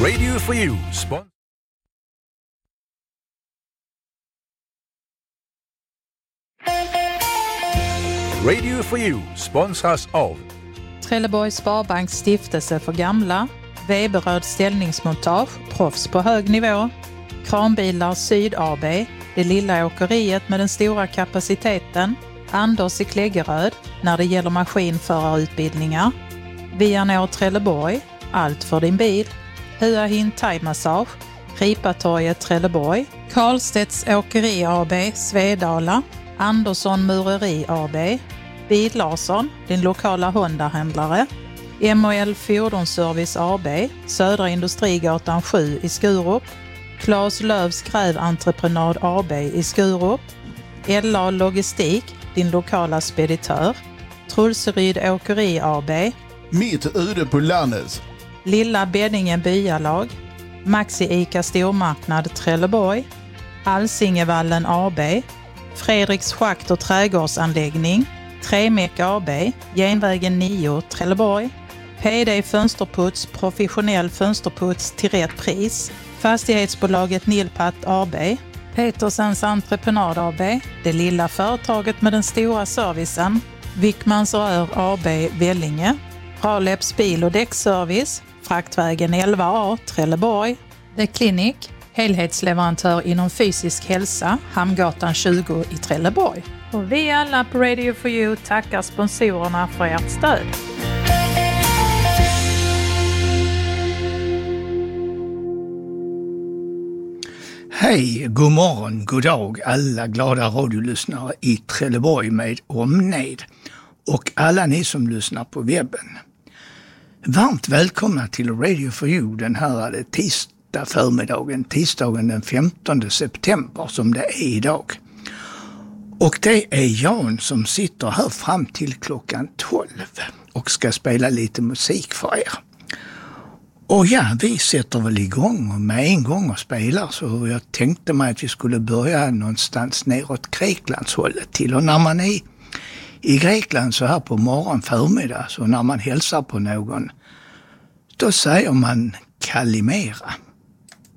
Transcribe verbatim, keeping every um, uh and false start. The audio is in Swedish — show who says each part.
Speaker 1: Radio for You. Spon- Radio for You sponsras av
Speaker 2: Trelleborgs Sparbanks stiftelse för gamla, Weberöd ställningsmontage, proffs på hög nivå, Kranbilar Syd A B, det lilla åkeriet med den stora kapaciteten, Anders i Kläggeröd när det gäller maskinförarutbildningar, Vianor Trelleborg, allt för din bil, Hua Hin Thai Massage, Ripatorget Trelleborg, Karlstedts Åkeri A B, Svedala, Andersson Mureri A B, Bil Larsson, din lokala Honda-händlare, M och L Fordonsservice A B, Södra Industrigatan sju i Skurup, Claes Lövs Gräventreprenad A B i Skurup, L A Logistik, din lokala speditör, Trulseryd Åkeri A B,
Speaker 3: Mitt ute på landet,
Speaker 2: Lilla Beddingen Byalag, Maxi Ica Stormarknad Trelleborg, Alsingevallen A B, Fredriks Schakt och trädgårdsanläggning, Tremek A B, Genvägen nio Trelleborg, P D Fönsterputs, professionell fönsterputs till rätt pris, Fastighetsbolaget Nilpat A B, Petersens Entreprenad A B, det lilla företaget med den stora servicen, Wickmans Rör A B Vellinge, Raleps bil- och däckservice, Fraktvägen elva A Trelleborg, The Clinic, helhetsleverantör inom fysisk hälsa, Hamngatan tjugo i Trelleborg. Och vi alla på Radio for You tackar sponsorerna för ert stöd.
Speaker 4: Hej, god morgon, god dag alla glada radiolyssnare i Trelleborg med omnejd och alla ni som lyssnar på webben. Varmt välkomna till Radio for You den här tisdag förmiddagen, tisdagen den femtonde september som det är idag. Och det är Jan som sitter här fram till klockan tolv och ska spela lite musik för er. Och ja, vi sätter väl igång och med en gång och spelar, så jag tänkte mig att vi skulle börja någonstans neråt Greklandshållet till. Och när man är i Grekland så här på morgon förmiddag, så när man hälsar på någon, då säger man Kalimera.